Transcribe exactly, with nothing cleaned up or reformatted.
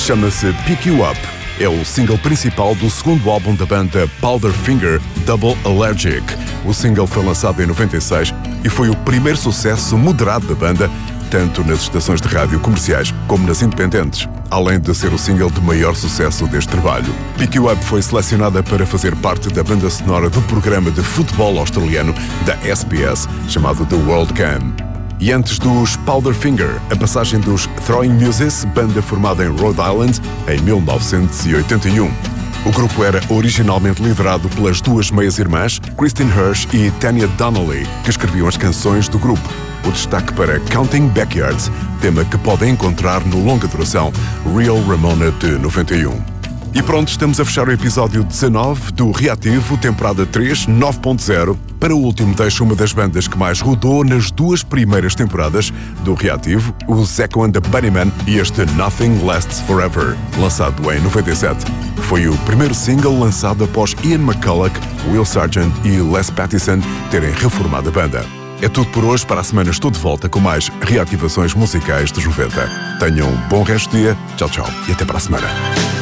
chama-se Pick You Up. É o single principal do segundo álbum da banda Powderfinger, Double Allergic. O single foi lançado em noventa e seis e foi o primeiro sucesso moderado da banda, tanto nas estações de rádio comerciais como nas independentes, além de ser o single de maior sucesso deste trabalho. Pick You Up foi selecionada para fazer parte da banda sonora do programa de futebol australiano da S B S, chamado The World Cam. E antes dos Powderfinger, a passagem dos Throwing Muses, banda formada em Rhode Island em mil novecentos e oitenta e um. O grupo era originalmente liderado pelas duas meias-irmãs, Kristen Hirsch e Tanya Donnelly, que escreviam as canções do grupo. O destaque para Counting Backyards, tema que podem encontrar no longa duração Real Ramona de noventa e um. E pronto, estamos a fechar o episódio dezanove do Reativo, temporada três, nove ponto zero. Para o último, deixo uma das bandas que mais rodou nas duas primeiras temporadas do Reativo, o Zecco and the Bunnymen, e este Nothing Lasts Forever, lançado em noventa e sete. Foi o primeiro single lançado após Ian McCulloch, Will Sargent e Les Pattison terem reformado a banda. É tudo por hoje. Para a semana estou de volta com mais reativações musicais dos noventa. Tenham um bom resto de dia. Tchau, tchau e até para a semana.